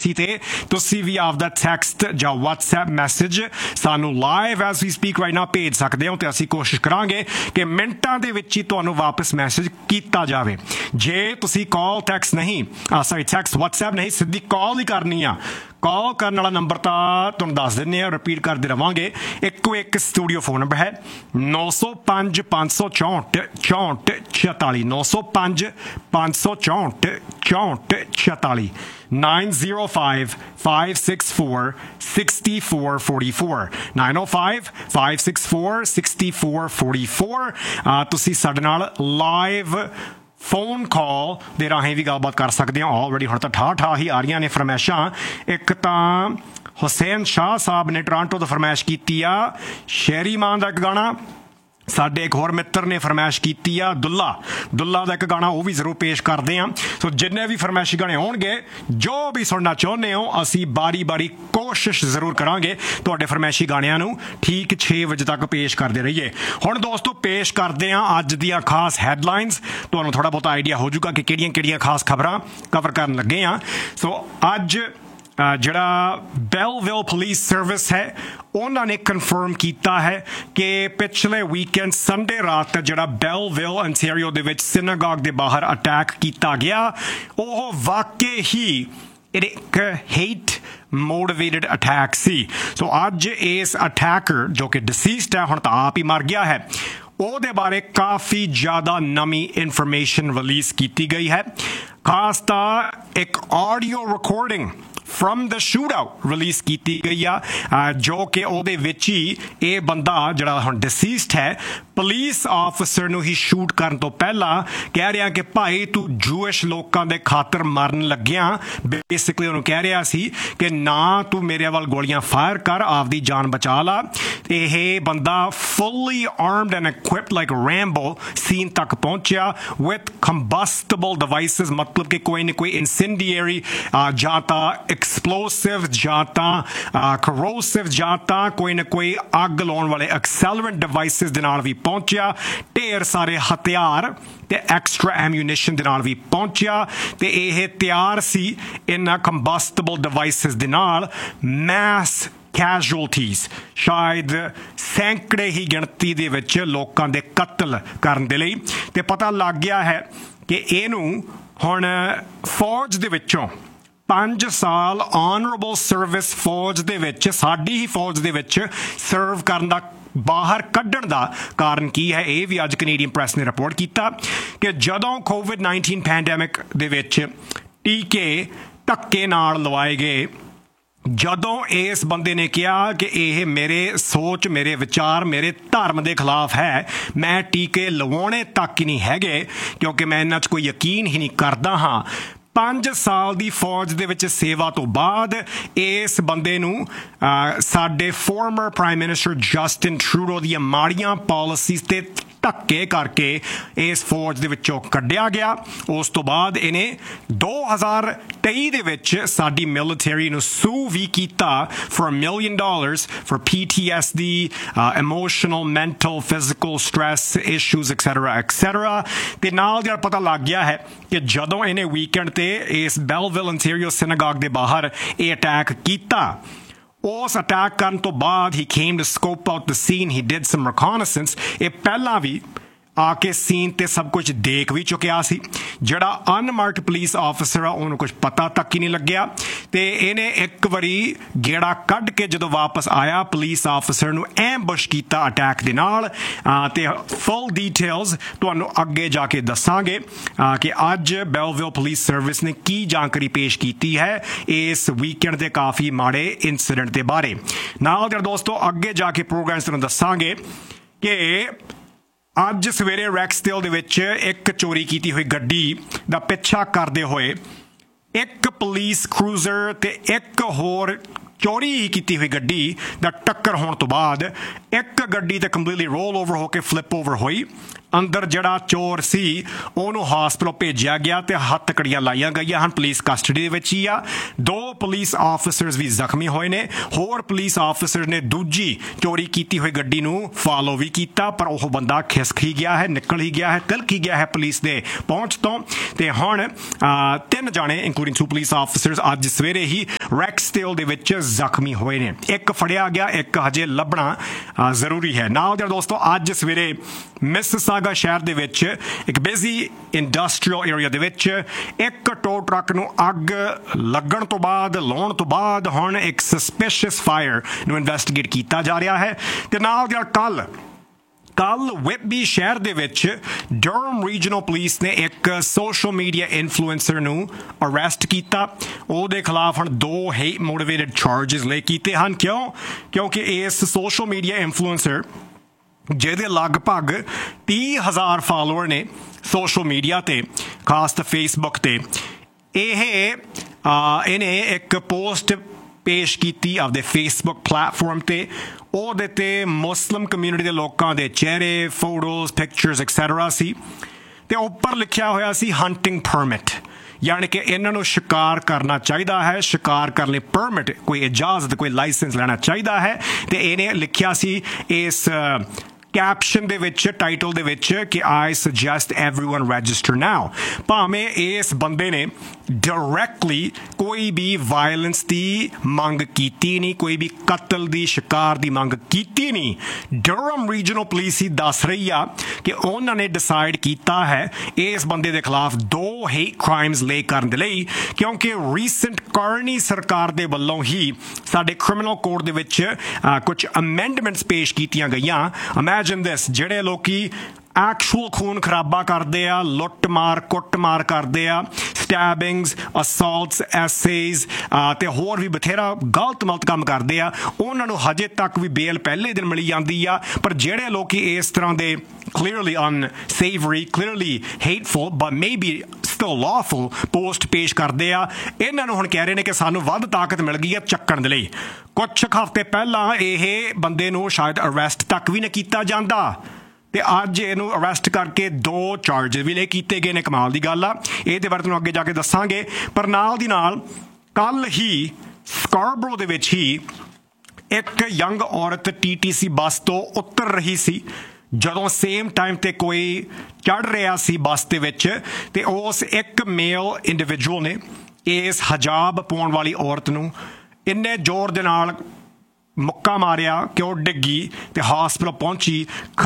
Frequency ਤੇ ਤੁਸੀਂ ਵੀ ਆਪਦਾ ਟੈਕਸਟ ਜਾਂ WhatsApp ਮੈਸੇਜ ਸਾਨੂੰ ਲਾਈਵ ਐਜ਼ ਵੀ ਸਪੀਕ ਰਾਈਟ ਨਾਓ ਭੇਜ ਸਕਦੇ ਹੋ ਤੇ ਅਸੀਂ ਕੋਸ਼ਿਸ਼ ਕਰਾਂਗੇ ਕਿ ਮਿੰਟਾਂ ਦੇ ਵਿੱਚ ਹੀ ਤੁਹਾਨੂੰ ਵਾਪਸ ਮੈਸੇਜ ਕੀਤਾ ਜਾਵੇ। ਜੇ ਤੁਸੀਂ ਕਾਲ ਟੈਕਸਟ ਨਹੀਂ ਟੈਕਸਟ WhatsApp ਨਹੀਂ ਸਿੱਧੀ ਕਾਲ ਹੀ ਕਰਨੀ ਆ, ਕਾਲ ਕਰਨ ਵਾਲਾ ਨੰਬਰ ਤਾਂ ਤੁਹਾਨੂੰ ਦੱਸ ਦਿੰਦੇ ਹਾਂ, ਰਿਪੀਟ ਕਰਦੇ ਰਵਾਂਗੇ। ਇੱਕੋ ਇੱਕ ਸਟੂਡੀਓ ਫੋਨ ਨੰਬਰ ਹੈ 905 564 64 46 905 564 64 46 905 564 6444 905 564 6444 ਤੁਸੀਂ ਸਾਡੇ ਨਾਲ ਲਾਈਵ ਫੋਨ ਕਾਲ ਦੇ ਰਾਹੀਂ ਵੀ ਗੱਲਬਾਤ ਕਰ ਸਕਦੇ ਹਾਂ। ਆਲਰੇਡੀ ਹੁਣ ਤਾਂ ਠਾ ਹੀ ਆ ਰਹੀਆਂ ਨੇ ਫਰਮਾਇਸ਼ਾਂ। ਇੱਕ ਤਾਂ ਹੁਸੈਨ ਸ਼ਾਹ ਸਾਹਿਬ ਨੇ ਟੋਰਾਂਟੋ ਤੋਂ ਫਰਮਾਇਸ਼ ਕੀਤੀ ਆ ਸ਼ਹਿਰੀ ਮਾਨ ਦਾ ਇੱਕ ਗਾਣਾ। ਸਾਡੇ ਇੱਕ ਹੋਰ ਮਿੱਤਰ ਨੇ ਫਰਮਾਇਸ਼ ਕੀਤੀ ਆ ਦੁੱਲਾ ਦਾ ਇੱਕ ਗਾਣਾ, ਉਹ ਵੀ ਜ਼ਰੂਰ ਪੇਸ਼ ਕਰਦੇ ਹਾਂ। ਸੋ ਜਿੰਨੇ ਵੀ ਫਰਮਾਇਸ਼ੀ ਗਾਣੇ ਹੋਣਗੇ, ਜੋ ਵੀ ਸੁਣਨਾ ਚਾਹੁੰਦੇ ਹੋ, ਅਸੀਂ ਬਾਰੀ ਕੋਸ਼ਿਸ਼ ਜ਼ਰੂਰ ਕਰਾਂਗੇ ਤੁਹਾਡੇ ਫਰਮਾਇਸ਼ੀ ਗਾਣਿਆਂ ਨੂੰ ਠੀਕ 6 ਵਜੇ ਤੱਕ ਪੇਸ਼ ਕਰਦੇ ਰਹੀਏ। ਹੁਣ ਦੋਸਤੋ ਪੇਸ਼ ਕਰਦੇ ਹਾਂ ਅੱਜ ਦੀਆਂ ਖਾਸ ਹੈਡਲਾਈਨਸ। ਤੁਹਾਨੂੰ ਥੋੜ੍ਹਾ ਬਹੁਤਾ ਆਈਡੀਆ ਹੋ ਜਾਊਗਾ ਕਿ ਕਿਹੜੀਆਂ ਖਾਸ ਖਬਰਾਂ ਕਵਰ ਕਰਨ ਲੱਗੇ ਹਾਂ। ਸੋ ਅੱਜ ਜਿਹੜਾ ਬੈਲਵਿਲ ਪੁਲਿਸ ਸਰਵਿਸ ਹੈ ਉਹਨਾਂ ਨੇ ਕਨਫਰਮ ਕੀਤਾ ਹੈ ਕਿ ਪਿਛਲੇ ਵੀਕਐਂਡ ਸੰਡੇ ਰਾਤ ਜਿਹੜਾ ਬੈਲਵਿਲ ontario ਦੇ ਵਿੱਚ ਸਿਨਾਗੋਗ ਦੇ ਬਾਹਰ ਅਟੈਕ ਕੀਤਾ ਗਿਆ, ਉਹ ਵਾਕਈ ਹੀ ਇੱਕ ਹੇਟ ਮੋਟੀਵੇਟਡ ਅਟੈਕ ਸੀ। ਸੋ ਅੱਜ ਇਸ ਅਟੈਕਰ ਜੋ ਕਿ ਡਿਸੀਸਡ ਹੈ, ਹੁਣ ਤਾਂ ਆਪ ਹੀ ਮਰ ਗਿਆ ਹੈ, ਉਹਦੇ ਬਾਰੇ ਕਾਫੀ ਜ਼ਿਆਦਾ ਨਵੀਂ ਇਨਫੋਰਮੇਸ਼ਨ ਰਿਲੀਜ਼ ਕੀਤੀ ਗਈ ਹੈ। ਖਾਸ ਤਾਂ ਇੱਕ audio recording from the shootout release ਕੀਤੀ ਗਈ ਆ, ਜੋ ਕਿ ਉਹਦੇ ਵਿੱਚ ਹੀ ਇਹ ਬੰਦਾ ਜਿਹੜਾ ਹੁਣ ਡਿਸੀਸਡ ਹੈ ਪੁਲਿਸ ਆਫਿਸਰ ਨੂੰ ਹੀ ਸ਼ੂਟ ਕਰਨ ਤੋਂ ਪਹਿਲਾਂ ਕਹਿ ਰਿਹਾ ਕਿ ਭਾਈ ਤੂੰ ਜੂਇਸ਼ ਲੋਕਾਂ ਦੇ ਖਾਤਰ ਮਰਨ ਲੱਗਿਆ। ਬੇਸਿਕਲੀ ਉਹਨੂੰ ਕਹਿ ਰਿਹਾ ਸੀ ਕਿ ਨਾ ਤੂੰ ਮੇਰੇ ਵੱਲ ਗੋਲੀਆਂ ਫਾਇਰ ਕਰ, ਆਪਦੀ ਜਾਨ ਬਚਾ ਲਾ। ਇਹ ਬੰਦਾ ਫੁੱਲੀ armed and ਇਕੁਇਪਡ like Rambo scene ਤੱਕ ਪਹੁੰਚਿਆ ਵਿਦ ਕੰਬਸਟੇਬਲ ਡਿਵਾਈਸਿਸ, ਮਤਲਬ ਕਿ ਕੋਈ ਨਾ ਕੋਈ ਇਨਸੈਂਡੀਅਰੀ ਜਾਂ ਤਾਂ ਐਕਸਪਲੋਸਿਵ ਜਾਂ ਤਾਂ ਕਰੋਸਿਵ ਜਾਂ ਤਾਂ ਕੋਈ ਨਾ ਕੋਈ ਅੱਗ ਲਾਉਣ ਵਾਲੇ ਐਕਸੈਲਰੈਂਟ ਡਿਵਾਈਸਿਸ ਦੇ ਨਾਲ ਵੀ ਪਹੁੰਚਿਆ। ਢੇਰ ਸਾਰੇ ਹਥਿਆਰ ਤੇ ਐਕਸਟਰਾ ਐਮੂਨੀਸ਼ਨ ਦੇ ਨਾਲ ਵੀ ਪਹੁੰਚਿਆ ਤੇ ਇਹ ਤਿਆਰ ਸੀ ਇਹਨਾਂ ਕੰਬਸਟੇਬਲ ਡਿਵਾਈਸਿਸ ਦੇ ਨਾਲ ਮੈਸ ਕੈਜੁਅਲਟੀਜ਼, ਸ਼ਾਇਦ ਸੈਂਕੜੇ ਹੀ ਗਿਣਤੀ ਦੇ ਵਿੱਚ ਲੋਕਾਂ ਦੇ ਕਤਲ ਕਰਨ ਦੇ ਲਈ। ਤੇ ਪਤਾ ਲੱਗ ਗਿਆ ਹੈ ਕਿ ਇਹਨੂੰ ਹੁਣ ਫੌਜ ਦੇ ਵਿੱਚੋਂ 5 ਸਾਲ ਆਨਰੇਬਲ ਸਰਵਿਸ ਫੌਜ ਦੇ ਵਿੱਚ, ਸਾਡੀ ਹੀ ਫੌਜ ਦੇ ਵਿੱਚ ਸਰਵ ਕਰਨ ਦਾ ਬਾਹਰ ਕੱਢਣ ਦਾ ਕਾਰਨ ਕੀ ਹੈ, ਇਹ ਵੀ ਅੱਜ ਕੈਨੇਡੀਅਨ ਪ੍ਰੈਸ ਨੇ ਰਿਪੋਰਟ ਕੀਤਾ ਕਿ ਜਦੋਂ COVID-19 ਪੈਂਡੈਮਿਕ ਦੇ ਵਿੱਚ ਟੀਕੇ ਧੱਕੇ ਨਾਲ ਲਵਾਏ ਗਏ, ਜਦੋਂ ਇਸ ਬੰਦੇ ਨੇ ਕਿਹਾ ਕਿ ਇਹ ਮੇਰੇ ਸੋਚ, ਮੇਰੇ ਵਿਚਾਰ, ਮੇਰੇ ਧਰਮ ਦੇ ਖਿਲਾਫ ਹੈ, ਮੈਂ ਟੀਕੇ ਲਵਾਉਣੇ ਤੱਕ ਹੀ ਨਹੀਂ ਹੈਗੇ ਕਿਉਂਕਿ ਮੈਂ ਇਹਨਾਂ 'ਚ ਕੋਈ ਯਕੀਨ ਹੀ ਨਹੀਂ ਕਰਦਾ ਹਾਂ। 5 ਸਾਲ ਦੀ ਫੌਜ ਦੇ ਵਿੱਚ ਸੇਵਾ ਤੋਂ ਬਾਅਦ ਇਸ ਬੰਦੇ ਨੂੰ ਸਾਡੇ farmer prime minister Justin Trudeau ਦੀਆਂ ਮਾੜੀਆਂ ਪਾਲਿਸੀਜ਼ ਤੇ ਧੱਕੇ ਕਰਕੇ ਇਸ ਫੌਜ ਦੇ ਵਿੱਚੋਂ ਕੱਢਿਆ ਗਿਆ। ਉਸ ਤੋਂ ਬਾਅਦ ਇਹਨੇ 2023 ਦੇ ਵਿੱਚ ਸਾਡੀ ਮਿਲਟਰੀ ਨੂੰ ਸੂ ਵੀ ਕੀਤਾ for $1 million for PTSD, emotional, mental, physical stress issues, etc. ਤੇ ਨਾਲ ਜਿਹੜਾ ਪਤਾ ਲੱਗ ਗਿਆ ਹੈ ਕਿ ਜਦੋਂ ਇਹਨੇ ਵੀਕਐਂਡ ਤੇ ਇਸ ਬੈਲਵਿਲ ontario ਸਿਨਾਗੋਗ ਦੇ ਬਾਹਰ ਇਹ ਅਟੈਕ ਕੀਤਾ, ਉਸ ਅਟੈਕ ਕਰਨ ਤੋਂ ਬਾਅਦ he came to scope out the scene, he did some reconnaissance। ਇਹ ਪਹਿਲਾਂ ਵੀ ਆ ਕੇ ਸੀਨ ਤੇ ਸਭ ਕੁਝ ਦੇਖ ਵੀ ਚੁੱਕਿਆ ਸੀ। ਜਿਹੜਾ ਅਨਮਾਰਕਡ ਪੁਲਿਸ ਆਫਿਸਰ ਆ ਉਹਨੂੰ ਕੁਝ ਪਤਾ ਤੱਕ ਹੀ ਨਹੀਂ ਲੱਗਿਆ ਤੇ ਇਹਨੇ ਇੱਕ ਵਾਰੀ ਗੇੜਾ ਕੱਢ ਕੇ ਜਦੋਂ ਵਾਪਸ ਆਇਆ ਪੁਲਿਸ ਆਫਿਸਰ ਨੂੰ ਐਂਬੁਸ਼ ਕੀਤਾ ਅਟੈਕ ਦੇ ਨਾਲ। ਤੇ ਫੁੱਲ ਡੀਟੇਲਸ ਤੁਹਾਨੂੰ ਅੱਗੇ ਜਾ ਕੇ ਦੱਸਾਂਗੇ ਕਿ ਅੱਜ ਬੈਲਵਿਲ ਪੁਲਿਸ ਸਰਵਿਸ ਨੇ ਕੀ ਜਾਣਕਾਰੀ ਪੇਸ਼ ਕੀਤੀ ਹੈ ਇਸ ਵੀਕਐਂਡ ਦੇ ਕਾਫੀ ਮਾੜੇ ਇਨਸੀਡੈਂਟ ਦੇ ਬਾਰੇ। ਨਾਲ ਜਦ ਦੋਸਤੋ ਅੱਗੇ ਜਾ ਕੇ ਪ੍ਰੋਗਰਾਮ ਤੁਹਾਨੂੰ ਦੱਸਾਂਗੇ ਕਿ ਅੱਜ ਸਵੇਰੇ ਰੈਕਸਡੇਲ ਦੇ ਵਿੱਚ ਇੱਕ ਚੋਰੀ ਕੀਤੀ ਹੋਈ ਗੱਡੀ ਦਾ ਪਿੱਛਾ ਕਰਦੇ ਹੋਏ ਇੱਕ ਪੁਲਿਸ ਕਰੂਜ਼ਰ ਤੇ ਇੱਕ ਹੋਰ ਚੋਰੀ ਕੀਤੀ ਹੋਈ ਗੱਡੀ ਦਾ ਟੱਕਰ ਹੋਣ ਤੋਂ ਬਾਅਦ ਇੱਕ ਗੱਡੀ ਤਾਂ ਕੰਪਲੀਟਲੀ ਰੋਲ ਓਵਰ ਹੋ ਕੇ ਫਲਿਪ ਓਵਰ ਹੋਈ ਅੰਦਰ ਜਿਹੜਾ ਚੋਰ ਸੀ ਉਹਨੂੰ ਹਸਪਤਾਲ ਭੇਜਿਆ ਗਿਆ ਤੇ ਹੱਥਕੜੀਆਂ ਲਾਈਆਂ ਗਈਆਂ ਹਨ। ਪੁਲਿਸ ਕਸਟਡੀ ਦੇ ਵਿੱਚ ਹੀ ਆ। 2 ਪੁਲਿਸ ਆਫੀਸਰਸ ਵੀ ਜ਼ਖਮੀ ਹੋਏ ਨੇ। ਹੋਰ ਪੁਲਿਸ ਆਫੀਸਰ ਨੇ ਦੂਜੀ ਚੋਰੀ ਕੀਤੀ ਹੋਈ ਗੱਡੀ ਨੂੰ ਫਾਲੋ ਵੀ ਕੀਤਾ, ਪਰ ਉਹ ਬੰਦਾ ਖਿਸਕ ਹੀ ਗਿਆ ਹੈ, ਨਿਕਲ ਹੀ ਗਿਆ ਹੈ, ਤਿਲਕ ਹੀ ਗਿਆ ਹੈ ਪੁਲਿਸ ਦੇ ਪਹੁੰਚ ਤੋਂ। ਤੇ ਹੁਣ 3 ਜਾਣੇ ਇੰਕਲੂਡਿੰਗ 2 ਪੁਲਿਸ ਆਫੀਸਰਸ ਅੱਜ ਸਵੇਰੇ ਹੀ ਰੈਕਸਡੇਲ ਦੇ ਵਿੱਚ ਜ਼ਖਮੀ ਹੋਏ ਨੇ। ਇੱਕ ਫੜਿਆ ਗਿਆ, ਇੱਕ ਹਜੇ ਲੱਭਣਾ ਜ਼ਰੂਰੀ ਹੈ। ਨਾਲ ਦੇ ਦੋਸਤੋ ਅੱਜ ਸਵੇਰੇ ਮਿਸਿਸਾਗਾ ਸ਼ਹਿਰ ਦੇ ਵਿੱਚ ਇੱਕ ਬਿਜ਼ੀ ਇੰਡਸਟਰੀਅਲ ਏਰੀਆ ਦੇ ਵਿੱਚ ਇੱਕ ਟੋ ਟਰੱਕ ਨੂੰ ਅੱਗ ਲੱਗਣ ਤੋਂ ਬਾਅਦ ਲਾਉਣ ਤੋਂ ਬਾਅਦ ਹੁਣ ਇੱਕ ਸਸਪੀਸ਼ੀਅਸ ਫਾਇਰ ਨੂੰ ਇਨਵੈਸਟੀਗੇਟ ਕੀਤਾ ਜਾ ਰਿਹਾ ਹੈ। ਤੇ ਨਾਲ ਦੀ ਕੱਲ ਵਿਟਬੀ ਸ਼ਹਿਰ ਦੇ ਵਿੱਚ ਡਰਮ ਰੀਜਨਲ ਪੁਲਿਸ ਨੇ ਇੱਕ ਸੋਸ਼ਲ ਮੀਡੀਆ ਇਨਫਲੂਐਂਸਰ ਨੂੰ ਅਰੈਸਟ ਕੀਤਾ। ਉਹਦੇ ਖਿਲਾਫ ਹੁਣ 2 ਹੇਟ ਮੋਟੀਵੇਟਡ ਚਾਰਜਸ ਲੈ ਕੀਤੇ ਹਨ। ਕਿਉਂਕਿ ਇਸ ਸੋਸ਼ਲ ਮੀਡੀਆ ਇਨਫਲੂਐਂਸਰ ਜਿਹਦੇ ਲਗਭਗ 30,000 ਫਾਲੋਅਰ ਨੇ ਸੋਸ਼ਲ ਮੀਡੀਆ ਤੇ, ਖਾਸ ਤਾਂ ਫੇਸਬੁੱਕ ਤੇ, ਇਹਨੇ ਇੱਕ ਪੋਸਟ ਪੇਸ਼ ਕੀਤੀ ਆਪਦੇ ਫੇਸਬੁੱਕ ਪਲੇਟਫਾਰਮ ਤੇ। ਉਹਦੇ ਤੇ ਮੁਸਲਿਮ ਕਮਿਊਨਿਟੀ ਦੇ ਲੋਕਾਂ ਦੇ ਚਿਹਰੇ, ਫੋਟੋਜ਼, ਪਿਕਚਰਸ ਐਕਸੈਟਰਾ ਸੀ ਤੇ ਉੱਪਰ ਲਿਖਿਆ ਹੋਇਆ ਸੀ ਹੰਟਿੰਗ ਪਰਮਿਟ, ਯਾਨੀ ਕਿ ਇਹਨਾਂ ਨੂੰ ਸ਼ਿਕਾਰ ਕਰਨਾ ਚਾਹੀਦਾ ਹੈ। ਸ਼ਿਕਾਰ ਕਰਨ ਲਈ ਪਰਮਿਟ, ਕੋਈ ਇਜਾਜ਼ਤ, ਕੋਈ ਲਾਇਸੈਂਸ ਲੈਣਾ ਚਾਹੀਦਾ ਹੈ। ਤੇ ਇਹਨੇ ਲਿਖਿਆ ਸੀ ਇਸ ਕੈਪਸ਼ਨ ਦੇ ਵਿੱਚ, ਟਾਈਟਲ ਦੇ ਵਿੱਚ ਕਿ ਆਈ ਸੁਜੈਸਟ ਐਵਰੀਵਨ ਰਜਿਸਟਰ ਨਾਓ। ਭਾਵੇਂ ਇਸ ਬੰਦੇ ਨੇ ਡਾਇਰੈਕਟਲੀ ਕੋਈ ਵੀ ਵਾਇਲੈਂਸ ਦੀ ਮੰਗ ਕੀਤੀ ਨਹੀਂ, ਕੋਈ ਵੀ ਕਤਲ ਦੀ, ਸ਼ਿਕਾਰ ਦੀ ਮੰਗ ਕੀਤੀ ਨਹੀਂ। ਡਰਮ ਰੀਜਨਲ ਪੁਲਿਸ ਹੀ ਦੱਸ ਰਹੀ ਆ ਕਿ ਉਹਨਾਂ ਨੇ ਡਿਸਾਈਡ ਕੀਤਾ ਹੈ ਇਸ ਬੰਦੇ ਦੇ ਖਿਲਾਫ 2 ਹੇਟ ਕ੍ਰਾਈਮਸ ਲੈ ਕਰਨ ਦੇ ਲਈ, ਕਿਉਂਕਿ ਰੀਸੈਂਟ ਕਾਰਨੀ ਸਰਕਾਰ ਦੇ ਵੱਲੋਂ ਹੀ ਸਾਡੇ ਕ੍ਰਿਮੀਨਲ ਕੋਡ ਦੇ ਵਿੱਚ ਕੁਝ ਅਮੈਂਡਮੈਂਟਸ ਪੇਸ਼ ਕੀਤੀਆਂ ਗਈਆਂ। ਇਮੈਜਿਨ ਦਿਸ, ਜਿਹੜੇ ਲੋਕੀ ਐਕਚੁਅਲ ਖੂਨ ਖਰਾਬਾ ਕਰਦੇ ਆ, ਲੁੱਟ-ਮਾਰ, ਕੁੱਟ-ਮਾਰ ਕਰਦੇ ਆ, ਸਟੈਬਿੰਗਸ, ਅਸੌਲਟਸ, ਐਸੇਜ਼ ਤੇ ਹੋਰ ਵੀ ਬਥੇਰਾ ਗਲਤ ਕੰਮ ਕਰਦੇ ਆ, ਉਹਨਾਂ ਨੂੰ ਹਜੇ ਤੱਕ ਵੀ ਬੇਲ ਪਹਿਲੇ ਦਿਨ ਮਿਲੀ ਜਾਂਦੀ ਆ। ਪਰ ਜਿਹੜੇ ਲੋਕੀ ਇਸ ਤਰ੍ਹਾਂ ਦੇ clearly unsavory, clearly hateful but maybe still lawful post ਪੇਸ਼ ਕਰਦੇ ਆ, ਇਹਨਾਂ ਨੂੰ ਹੁਣ ਕਹਿ ਰਹੇ ਨੇ ਕਿ ਸਾਨੂੰ ਵੱਧ ਤਾਕਤ ਮਿਲ ਗਈ ਹੈ ਚੱਕਣ ਦੇ ਲਈ। ਕੁਝ ਹਫ਼ਤੇ ਪਹਿਲਾਂ ਇਹ ਬੰਦੇ ਨੂੰ ਸ਼ਾਇਦ ਅਰੈਸਟ ਤੱਕ ਵੀ ਨਾ ਕੀਤਾ ਜਾਂਦਾ ਤੇ ਅੱਜ ਇਹਨੂੰ ਅਰੈਸਟ ਕਰਕੇ 2 ਚਾਰਜਸ ਵੀ ਲੈ ਕੀਤੇ ਗਏ ਨੇ। ਕਮਾਲ ਦੀ ਗੱਲ ਆ। ਇਹਦੇ ਬਾਰੇ ਤੁਹਾਨੂੰ ਅੱਗੇ ਜਾ ਕੇ ਦੱਸਾਂਗੇ। ਪਰ ਨਾਲ ਦੀ ਨਾਲ ਕੱਲ ਹੀ ਸਕਾਰਬਰੋ ਦੇ ਵਿੱਚ ਹੀ ਇੱਕ ਯੰਗ ਔਰਤ TTC ਬੱਸ ਤੋਂ ਉਤਰ ਰਹੀ ਸੀ ਜਦੋਂ ਸੇਮ ਟਾਈਮ ਤੇ ਕੋਈ ਚੜ ਰਿਹਾ ਸੀ ਬੱਸ ਦੇ ਵਿੱਚ, ਤੇ ਉਸ ਇੱਕ ਮੇਲ ਇੰਡੀਵਿਜੂਅਲ ਨੇ ਇਸ ਹਜਾਬ ਪਾਉਣ ਵਾਲੀ ਔਰਤ ਨੂੰ ਇੰਨੇ ਜ਼ੋਰ ਦੇ ਨਾਲ ਮੁੱਕਾ ਮਾਰਿਆ ਕਿ ਉਹ ਡਿੱਗੀ ਤੇ ਹਸਪਤਾਲ ਪਹੁੰਚੀ,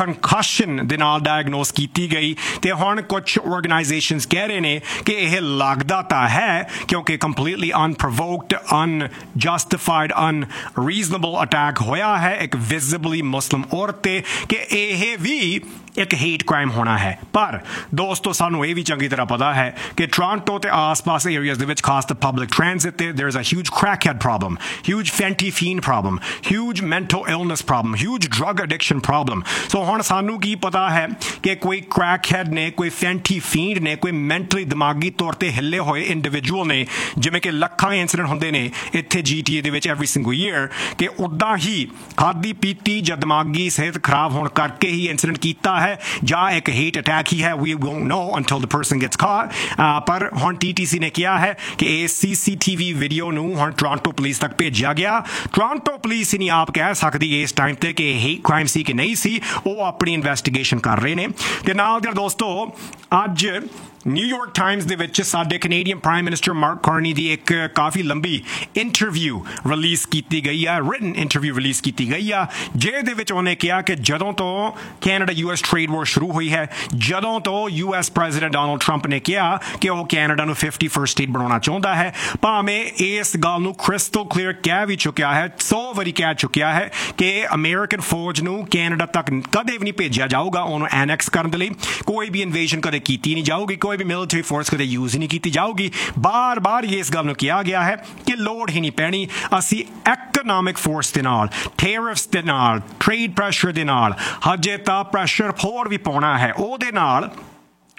ਕੰਕਸ਼ਨ ਦੇ ਨਾਲ ਡਾਇਗਨੋਸ ਕੀਤੀ ਗਈ। ਤੇ ਹੁਣ ਕੁਝ ਆਰਗੇਨਾਈਜੇਸ਼ਨਸ ਕਹਿ ਰਹੇ ਨੇ ਕਿ ਇਹ ਲੱਗਦਾ ਤਾਂ ਹੈ ਕਿਉਂਕਿ ਕੰਪਲੀਟਲੀ ਅਨਪ੍ਰੋਵੋਕਡ, ਅਨਜਸਟੀਫਾਈਡ, ਅਨਰੀਜ਼ਨੇਬਲ ਅਟੈਕ ਹੋਇਆ ਹੈ ਇੱਕ ਵਿਜ਼ਿਬਲੀ ਮੁਸਲਿਮ ਔਰਤ ਤੇ, ਕਿ ਇਹ ਵੀ ਇੱਕ ਹੇਟ ਕ੍ਰਾਈਮ ਹੋਣਾ ਹੈ। ਪਰ ਦੋਸਤੋ ਸਾਨੂੰ ਇਹ ਵੀ ਚੰਗੀ ਤਰ੍ਹਾਂ ਪਤਾ ਹੈ ਕਿ ਟੋਰਾਂਟੋ ਤੇ ਆਸ-ਪਾਸ ਏਰੀਆਜ਼ ਦੇ ਵਿੱਚ, ਖਾਸ ਤਾਂ ਪਬਲਿਕ ਟ੍ਰਾਂਜ਼ਿਟ ਤੇ, there is a huge crackhead problem, huge fentanyl problem, huge mental illness problem, huge drug addiction problem। ਸੋ ਹੁਣ ਸਾਨੂੰ ਕੀ ਪਤਾ ਹੈ ਕਿ ਕੋਈ crackhead ਨੇ, ਕੋਈ ਫੈਂਟੀਫੀਨ ਨੇ, ਕੋਈ ਮੈਂਟਲੀ ਦਿਮਾਗੀ ਤੌਰ ਤੇ ਹਿੱਲੇ ਹੋਏ ਇੰਡੀਵਿਜੂਅਲ ਨੇ, ਜਿਵੇਂ ਕਿ ਲੱਖਾਂ ਇੰਸੀਡੈਂਟ ਹੁੰਦੇ ਨੇ ਇੱਥੇ GTA ਦੇ ਵਿੱਚ ਐਵਰੀ ਸਿੰਗਲ ਈਅਰ, ਕਿ ਉੱਦਾਂ ਹੀ ਖਾਦੀ ਪੀਤੀ ਜਾਂ ਦਿਮਾਗੀ ਸਿਹਤ ਖਰਾਬ ਹੋਣ ਕਰਕੇ ਹੀ ਇੰਸੀਡੈਂਟ ਕੀਤਾ ਹੈ ਜਾਂ ਇੱਕ ਹੇਟ ਅਟੈਕ ਹੀ ਹੈ। we won't know until the person gets caught। ਪਰ ਹੁਣ TTC ਨੇ ਕਿਹਾ ਹੈ ਕਿ ਇਹ CCTV ਵੀਡੀਓ ਨੂੰ ਹੁਣ ਟੋਰਾਂਟੋ ਪੁਲਿਸ ਤੱਕ ਭੇਜਿਆ ਗਿਆ। ਟੋਰਾਂਟੋ ਪੁਲਿਸ ਹੀ ਨਹੀਂ ਆਪ ਕਹਿ ਸਕਦੀ ਇਸ ਟਾਈਮ ਤੇ ਕਿ ਹੇਟ ਕ੍ਰਾਈਮ ਸੀ ਕਿ ਨਹੀਂ ਸੀ, ਉਹ ਆਪਣੀ ਇਨਵੈਸਟੀਗੇਸ਼ਨ ਕਰ ਰਹੇ ਨੇ। ਤੇ ਨਾਲ ਦੇ ਦੋਸਤੋ ਅੱਜ ਨਿਊਯਾਰਕ ਟਾਈਮਸ ਦੇ ਵਿੱਚ ਸਾਡੇ Canadian prime minister mark Carney ਦੀ ਇੱਕ ਕਾਫੀ ਲੰਬੀ ਇੰਟਰਵਿਊ ਰਿਲੀਜ਼ ਕੀਤੀ ਗਈ ਆ, ਰਿਟਨ ਇੰਟਰਵਿਊ ਰਿਲੀਜ਼ ਕੀਤੀ ਗਈ ਆ, ਜਿਹਦੇ ਵਿੱਚ ਉਹਨੇ ਕਿਹਾ ਕਿ ਜਦੋਂ ਤੋਂ ਕੈਨੇਡਾ US ਟ੍ਰੇਡ ਵਾਰ ਸ਼ੁਰੂ ਹੋਈ ਹੈ, ਜਦੋਂ ਤੋਂ US ਪ੍ਰੈਜ਼ੀਡੈਂਟ ਡੋਨਲਡ ਟਰੰਪ ਨੇ ਕਿਹਾ ਕਿ ਉਹ ਕੈਨੇਡਾ ਨੂੰ 51st ਸਟੇਟ ਬਣਾਉਣਾ ਚਾਹੁੰਦਾ ਹੈ, ਭਾਵੇਂ ਇਸ ਗੱਲ ਨੂੰ ਕ੍ਰਿਸਟਲ ਕਲੀਅਰ ਕਹਿ ਵੀ ਚੁੱਕਿਆ ਹੈ, 100 ਵਾਰੀ ਕਹਿ ਚੁੱਕਿਆ ਹੈ ਕਿ ਅਮਰੀਕਨ ਫੌਜ ਨੂੰ ਕੈਨੇਡਾ ਤੱਕ ਕਦੇ ਵੀ ਨਹੀਂ ਭੇਜਿਆ ਜਾਊਗਾ ਉਹਨੂੰ ਐਨੈਕਸ ਕਰਨ ਦੇ ਲਈ, ਕੋਈ ਵੀ ਇਨਵੇਜਨ ਕਦੇ ਕੀਤੀ ਨਹੀਂ ਜਾਊਗੀ, ਕੋਈ ਵੀ ਮਿਲਟਰੀ ਫੋਰਸ ਕਦੇ ਯੂਜ਼ ਹੀ ਨਹੀਂ ਕੀਤੀ ਜਾਊਗੀ। ਬਾਰ-ਬਾਰ ਇਸ ਗੱਲ ਨੂੰ ਕਿਹਾ ਗਿਆ ਹੈ ਕਿ ਲੋੜ ਹੀ ਨਹੀਂ ਪੈਣੀ, ਅਸੀਂ ਇਕਨੋਮਿਕ ਫੋਰਸ ਦੇ ਨਾਲ, ਟੈਰਿਫਸ ਦੇ ਨਾਲ, ਟ੍ਰੇਡ ਪ੍ਰੈਸ਼ਰ ਦੇ ਨਾਲ, ਹਜੇ ਤਾਂ ਪ੍ਰੈਸ਼ਰ ਹੋਰ ਵੀ ਪਾਉਣਾ ਹੈ, ਉਹਦੇ ਨਾਲ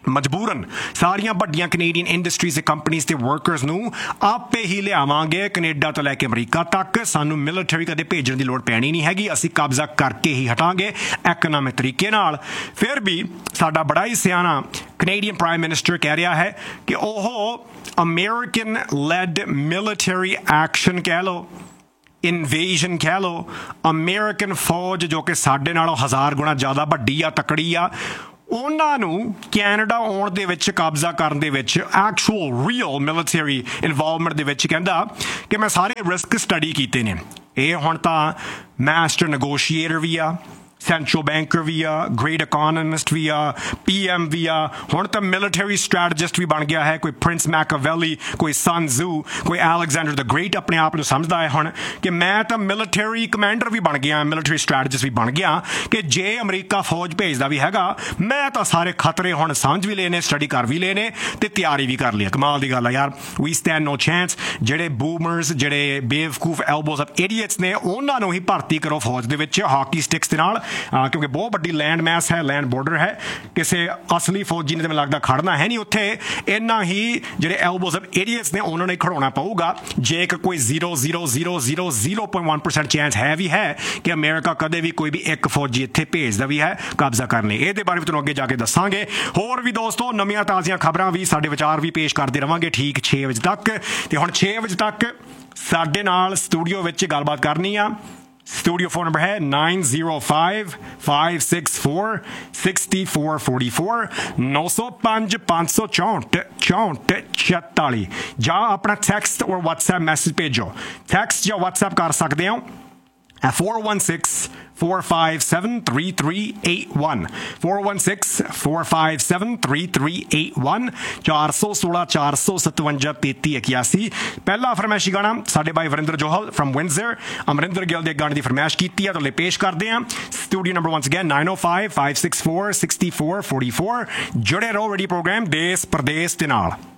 ਮਜਬੂਰਨ ਸਾਰੀਆਂ ਵੱਡੀਆਂ ਕੈਨੇਡੀਅਨ ਇੰਡਸਟਰੀਜ਼ ਤੇ ਕੰਪਨੀਜ਼ ਤੇ ਵਰਕਰਸ ਨੂੰ ਆਪੇ ਹੀ ਲਿਆਵਾਂਗੇ ਕੈਨੇਡਾ ਤੋਂ ਲੈ ਕੇ ਅਮਰੀਕਾ ਤੱਕ। ਸਾਨੂੰ ਮਿਲਟਰੀ ਕਦੇ ਭੇਜਣ ਦੀ ਲੋੜ ਪੈਣੀ ਨਹੀਂ ਹੈਗੀ, ਅਸੀਂ ਕਬਜ਼ਾ ਕਰਕੇ ਹੀ ਹਟਾਂਗੇ ਇਕਨੋਮਿਕ ਤਰੀਕੇ ਨਾਲ। ਫਿਰ ਵੀ ਸਾਡਾ ਬੜਾ ਹੀ ਸਿਆਣਾ ਕੈਨੇਡੀਅਨ ਪ੍ਰਾਈਮ ਮਿਨਿਸਟਰ ਕਹਿ ਰਿਹਾ ਹੈ ਕਿ ਉਹ ਅਮਰੀਕਨ ਲੈਡ ਮਿਲਟਰੀ ਐਕਸ਼ਨ ਕਹਿ ਲਓ, ਇਨਵੇਜ਼ਨ ਕਹਿ ਲਓ, ਅਮਰੀਕਨ ਫੌਜ ਜੋ ਕਿ ਸਾਡੇ ਨਾਲੋਂ 1000 ਗੁਣਾ ਜ਼ਿਆਦਾ ਵੱਡੀ ਆ, ਤਕੜੀ ਆ, ਉਹਨਾਂ ਨੂੰ ਕੈਨੇਡਾ ਆਉਣ ਦੇ ਵਿੱਚ, ਕਬਜ਼ਾ ਕਰਨ ਦੇ ਵਿੱਚ, ਐਕਚੁਅਲ ਰੀਅਲ ਮਿਲਟਰੀ ਇਨਵੋਲਵਮੈਂਟ ਦੇ ਵਿੱਚ ਕਹਿੰਦਾ ਕਿ ਮੈਂ ਸਾਰੇ ਰਿਸਕ ਸਟੱਡੀ ਕੀਤੇ ਨੇ। ਇਹ ਹੁਣ ਤਾਂ ਮਾਸਟਰ ਨੈਗੋਸ਼ੀਏਟਰ ਵੀ ਆ, ਸੈਂਟਰਲ ਬੈਂਕਰ ਵੀ ਆ, ਗ੍ਰੇਟ ਇਕੋਨੋਮਿਸਟ ਵੀ ਆ, PM ਵੀ ਆ, ਹੁਣ ਤਾਂ ਮਿਲਟਰੀ ਸਟ੍ਰੈਟਜਿਸਟ ਵੀ ਬਣ ਗਿਆ ਹੈ। ਕੋਈ ਪ੍ਰਿੰਸ ਮੈਕਾਵੈਲੀ, ਕੋਈ ਸਨ ਜ਼ੂ, ਕੋਈ ਅਲੈਗਜ਼ੈਂਡਰ ਦ ਗ੍ਰੇਟ ਆਪਣੇ ਆਪ ਨੂੰ ਸਮਝਦਾ ਹੈ ਹੁਣ ਕਿ ਮੈਂ ਤਾਂ ਮਿਲਟਰੀ ਕਮਾਂਡਰ ਵੀ ਬਣ ਗਿਆ, ਮਿਲਟਰੀ ਸਟ੍ਰੈਟਜਿਸਟ ਵੀ ਬਣ ਗਿਆ ਕਿ ਜੇ ਅਮਰੀਕਾ ਫੌਜ ਭੇਜਦਾ ਵੀ ਹੈਗਾ ਮੈਂ ਤਾਂ ਸਾਰੇ ਖਤਰੇ ਹੁਣ ਸਮਝ ਵੀ ਲਏ ਨੇ, ਸਟੱਡੀ ਕਰ ਵੀ ਲਏ ਨੇ ਤੇ ਤਿਆਰੀ ਵੀ ਕਰ ਲਈ। ਕਮਾਲ ਦੀ ਗੱਲ ਆ ਯਾਰ। ਵੀ ਸਟੈਂਡ ਨੋ ਚਾਂਸ। ਜਿਹੜੇ ਬੂਮਰਸ, ਜਿਹੜੇ ਬੇਵਕੂਫ ਐਲਬੋਜ਼ ਆਫ ਇਡੀਅਟਸ ਨੇ, ਉਹਨਾਂ ਨੂੰ ਹੀ ਭਰਤੀ ਕਰੋ ਫੌਜ ਦੇ ਵਿੱਚ ਹਾਕੀ ਸਟਿਕਸ ਦੇ ਨਾਲ, ਕਿਉਂਕਿ ਬਹੁਤ ਵੱਡੀ ਲੈਂਡ ਮੈਸ ਹੈ, ਲੈਂਡ ਬਾਰਡਰ ਹੈ। ਕਿਸੇ ਅਸਲੀ ਫੌਜੀ ਨੇ ਤਾਂ ਮੈਨੂੰ ਲੱਗਦਾ ਖੜਨਾ ਹੈ ਨਹੀਂ ਉੱਥੇ। ਇੰਨਾ ਹੀ ਜਿਹੜੇ ਐਲਬੋਜ਼ ਆਫ ਇਡੀਅਟਸ ਨੇ ਉਹਨਾਂ ਨੇ ਖੜਾਉਣਾ ਪਊਗਾ। ਜੇ ਇੱਕ ਕੋਈ 0.00001% ਚਾਂਸ ਹੈ ਵੀ ਹੈ ਕਿ ਅਮਰੀਕਾ ਕਦੇ ਵੀ ਕੋਈ ਵੀ ਇੱਕ ਫੌਜੀ ਇੱਥੇ ਭੇਜਦਾ ਵੀ ਹੈ ਕਬਜ਼ਾ ਕਰਨ ਲਈ। ਇਹਦੇ ਬਾਰੇ ਵੀ ਤੁਹਾਨੂੰ ਅੱਗੇ ਜਾ ਕੇ ਦੱਸਾਂਗੇ। ਹੋਰ ਵੀ ਦੋਸਤੋ ਨਵੀਆਂ ਤਾਜ਼ੀਆਂ ਖਬਰਾਂ ਵੀ, ਸਾਡੇ ਵਿਚਾਰ ਵੀ ਪੇਸ਼ ਕਰਦੇ ਰਵਾਂਗੇ ਠੀਕ 6 ਵਜੇ ਤੱਕ। ਤੇ ਹੁਣ 6 ਵਜੇ ਤੱਕ ਸਾਡੇ ਨਾਲ ਸਟੂਡੀਓ ਵਿੱਚ ਗੱਲਬਾਤ ਕਰਨੀ ਆ। स्टूडियो फोन नंबर है 905-564-6444 905-564-6444 ਜਾਂ ਆਪਣਾ ਟੈਕਸਟ और WhatsApp मैसेज भेजो। टैक्स्ट ਜਾਂ WhatsApp कर सकते हो 416-457-3381 416-457-3381 416-457-3381। ਪਹਿਲਾ ਫਰਮਾਇਸ਼ੀ ਗਾਣਾ ਸਾਡੇ ਭਾਈ ਵਰਿੰਦਰ ਜੋਹਲ ਫਰਮ ਵਿੰਜ਼ਰ, ਅਮਰਿੰਦਰ ਗਿੱਲ ਦੇ ਗਾਣੇ ਦੀ ਫਰਮਾਇਸ਼ ਕੀਤੀ ਹੈ ਤਾਂ ਲੈ ਪੇਸ਼ ਕਰਦੇ ਹਾਂ। Studio number once again 905-564-6444। ਜੁੜੇ ਰਹੋ ਰੇਡੀਓ ਪ੍ਰੋਗਰਾਮ ਦੇਸ ਪ੍ਰਦੇਸ ਦੇ ਨਾਲ।